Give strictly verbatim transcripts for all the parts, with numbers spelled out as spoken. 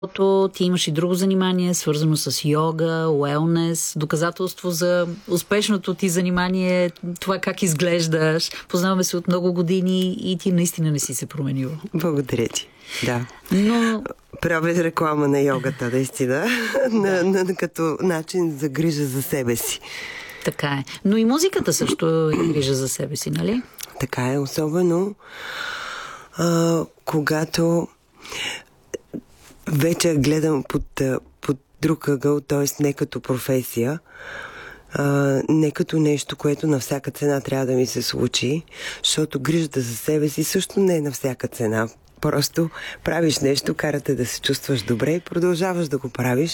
Ти имаш и друго занимание, свързано с йога, уелнес, доказателство за успешното ти занимание, това как изглеждаш. Познаваме се от много години и ти наистина не си се променила. Благодаря ти. Да. Но... Правя реклама на йогата, наистина, на, на, като начин за грижа за себе си. Така е. Но и музиката също е грижа за себе си, нали? Така е, особено а, когато вече гледам под, под друг ъгъл, т.е. не като професия, а, не като нещо, което на всяка цена трябва да ми се случи, защото грижата за себе си също не е на всяка цена. Просто правиш нещо, карате да се чувстваш добре и продължаваш да го правиш.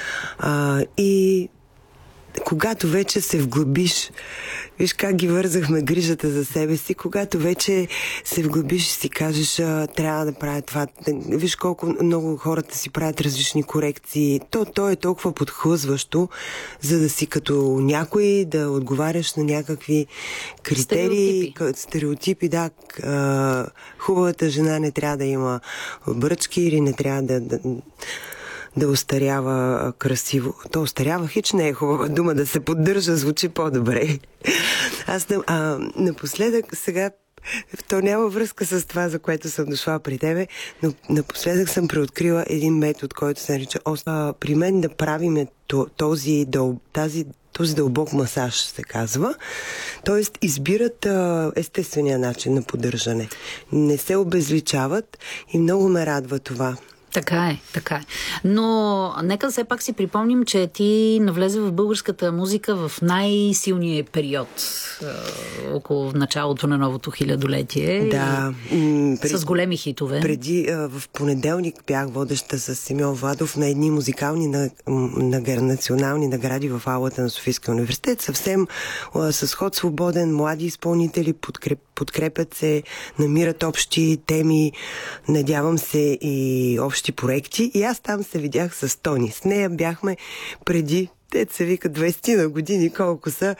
А, и когато вече се вглъбиш, виж как ги вързахме грижата за себе си, когато вече се вглъбиш и си кажеш, трябва да правя това. Виж колко много хората си правят различни корекции. То, то е толкова подхлъзващо, за да си като някой, да отговаряш на някакви критерии, стереотипи. стереотипи да, хубавата жена не трябва да има бръчки или не трябва да... да да остарява красиво. То остарява хич не е хубава дума, да се поддържа, звучи по-добре. Аз а, напоследък сега, то няма връзка с това, за което съм дошла при тебе, но напоследък съм преоткрила един метод, който се нарича а, при мен да правим този, тази този дълбок масаж, се казва. Тоест, избират а, естествения начин на поддържане. Не се обезличават и много ме радва това. Така е, така е. Но нека все пак си припомним, че ти навлезе в българската музика в най-силния период, е, около началото на новото хилядолетие. Да. И, пред, с големи хитове. Преди, е, в понеделник бях водеща с Симеон Владов на едни музикални на, на, на, национални награди в аулата на Софийския университет. Съвсем е, с ход свободен, млади изпълнители подкреп, подкрепят се, намират общи теми, надявам се и общи проекти. И аз там се видях с Тони. С нея бяхме преди, те се вика двайсет на години, колко са.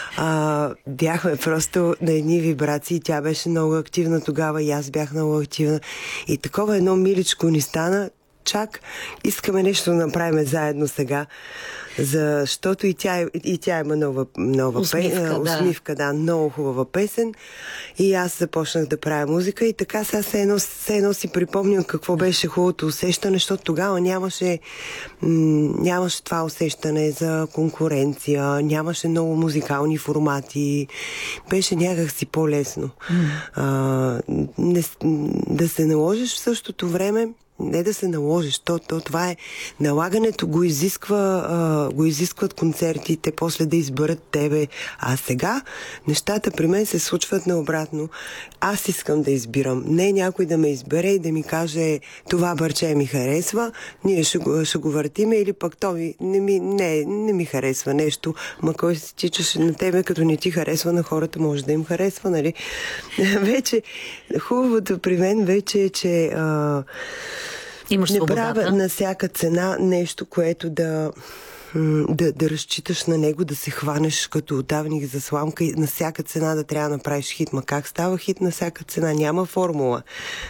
А, бяхме просто на едни вибрации. Тя беше много активна тогава и аз бях много активна. И такова едно миличко ни стана. Чак искаме нещо да направим заедно сега, защото и тя, и тя има нова, нова усмивка, песен, да. усмивка, да, много хубава песен. И аз започнах да правя музика и така сега все едно, все едно си припомням какво беше хубавото усещане, защото тогава нямаше, м- нямаше това усещане за конкуренция, нямаше много музикални формати, беше някак си по-лесно. Mm. А, не, да се наложиш в същото време, не да се наложиш, то, то това е налагането го изисква, а, го изискват концертите, после да изберат тебе. А сега нещата при мен се случват наобратно. Аз искам да избирам. Не някой да ме избере и да ми каже това бърче ми харесва, ние ще го, ще го въртиме или пък то ми, не, ми, не, не ми харесва нещо. Ма кой се тичаш на тебе, като не ти харесва, на хората може да им харесва, нали? Вече хубавото при мен вече е, че а, имаш не свободата. правя на всяка цена нещо, което да, да, да разчиташ на него, да се хванеш като удавник за сламка и на всяка цена да трябва да направиш хит. Ма как става хит на всяка цена? Няма формула.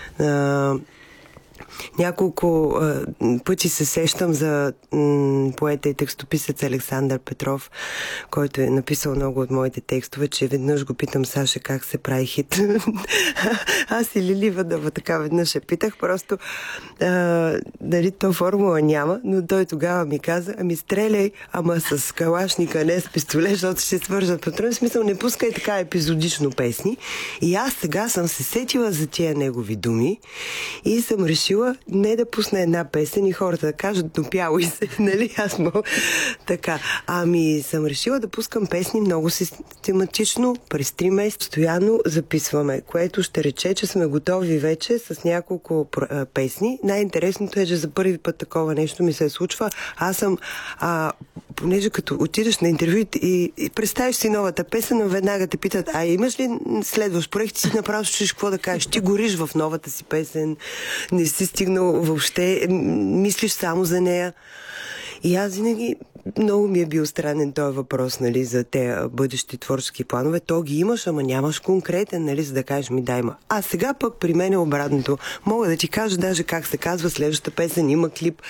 А, няколко а, пъти се сещам за м, поета и текстописец Александър Петров, който е написал много от моите текстове, че веднъж го питам, Саша, как се прави хит. Аз и Лили Въдова така веднъж я питах, просто а, дали то формула няма, но той тогава ми каза, ами стреляй, ама с калашника, не с пистолет, защото ще свържат патрон. В смисъл, не пускай така епизодично песни. И аз сега съм се сетила за тия негови думи и съм решила не да пусна една песен и хората да кажат допяло и се, нали, аз мога така. Ами съм решила да пускам песни много систематично, през три месеца постоянно записваме, което ще рече, че сме готови вече с няколко песни. Най-интересното е, че за първи път такова нещо ми се случва. Аз съм, а, понеже като отидеш на интервю и, и представиш си новата песен, веднага те питат, а имаш ли следващ проект, ти си направо чуеш какво да кажеш, ти гориш в новата си песен, не си стигнал въобще, мислиш само за нея. И аз винаги много ми е бил странен този въпрос, нали, за те бъдещи творчески планове. То ги имаш, ама нямаш конкретен, нали, за да кажеш ми да има. А сега пък при мен е обратното. Мога да ти кажа даже как се казва следващата песен, има клип,